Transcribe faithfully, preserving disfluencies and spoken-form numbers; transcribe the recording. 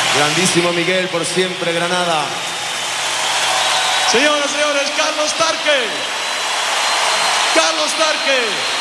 Grandísimo Miguel, por siempre, Granada. Señoras y señores, Carlos Tarque. Carlos Tarque.